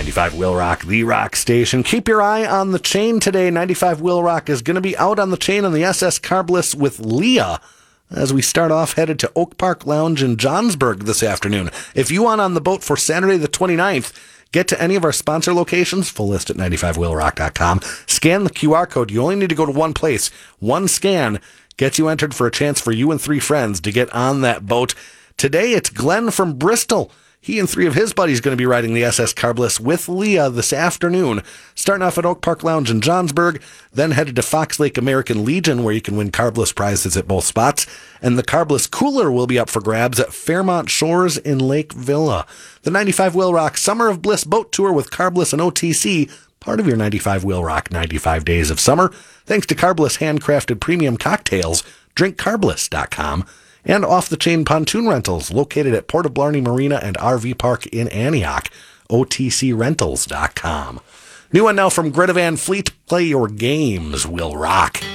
95 Will Rock, the rock station. Keep your eye on the chain today. 95 Will Rock is going to be out on the chain on the SS Carbliss with Leah as we start off headed to Oak Park Lounge in Johnsburg this afternoon. If you want on the boat for Saturday the 29th, get to any of our sponsor locations, full list at 95willrock.com. Scan the QR code. You only need to go to one place. One scan gets you entered for a chance for you and 3 friends to get on that boat. Today, it's Glenn from Bristol. He and 3 of his buddies are going to be riding the SS Carbliss with Leah this afternoon, starting off at Oak Park Lounge in Johnsburg, then headed to Fox Lake American Legion, where you can win Carbliss prizes at both spots, and the Carbliss Cooler will be up for grabs at Fairmont Shores in Lake Villa. The 95 Will Rock Summer of Bliss Boat Tour with Carbliss and OTC, part of your 95 Will Rock 95 Days of Summer, thanks to Carbliss handcrafted premium cocktails, drinkcarbliss.com, and off-the-chain pontoon rentals located at Port of Blarney Marina and RV Park in Antioch, otcrentals.com. New one now from Greta Van Fleet, Play Your Games, Will Rock.